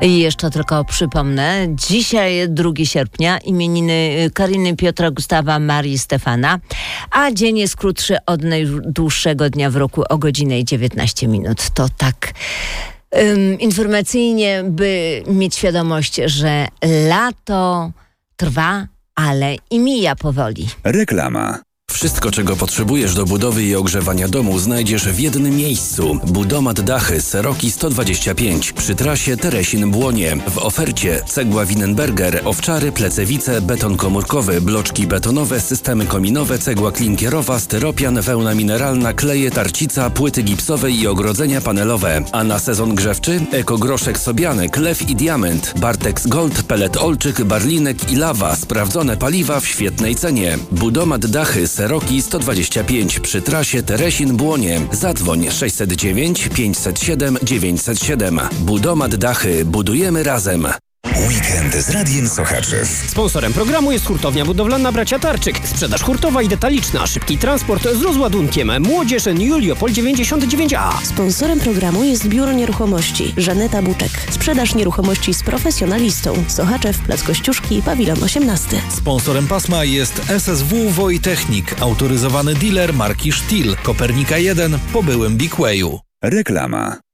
I jeszcze tylko przypomnę, dzisiaj 2 sierpnia, imieniny Kariny, Piotra, Gustawa, Marii, Stefana, a dzień jest krótszy od najdłuższego dnia w roku o godzinę i 19 minut. To tak informacyjnie, by mieć świadomość, że lato trwa, ale i mija powoli. Reklama. Wszystko, czego potrzebujesz do budowy i ogrzewania domu, znajdziesz w jednym miejscu. Budomat Dachy Seroki 125 przy trasie Teresin-Błonie. W ofercie cegła Winenberger, owczary, plecewice, beton komórkowy, bloczki betonowe, systemy kominowe, cegła klinkierowa, styropian, wełna mineralna, kleje, tarcica, płyty gipsowe i ogrodzenia panelowe. A na sezon grzewczy ekogroszek sobiany, klew i diament, Bartex Gold, pelet olczyk, barlinek i lawa. Sprawdzone paliwa w świetnej cenie. Budomat Dachy Seroki 125 przy trasie Teresin-Błonie. Zadzwoń 609 507 907. Budomat Dachy. Budujemy razem. Weekend z Radiem Sochaczew. Sponsorem programu jest hurtownia budowlana Bracia Tarczyk. Sprzedaż hurtowa i detaliczna. Szybki transport z rozładunkiem. Młodzież Juliopol 99A. Sponsorem programu jest Biuro Nieruchomości Żaneta Buczek. Sprzedaż nieruchomości z profesjonalistą. Sochaczew, Plac Kościuszki, Pawilon 18. Sponsorem pasma jest SSW Wojtechnik, autoryzowany dealer marki Stihl, Kopernika 1 po byłym Big Wayu. Reklama.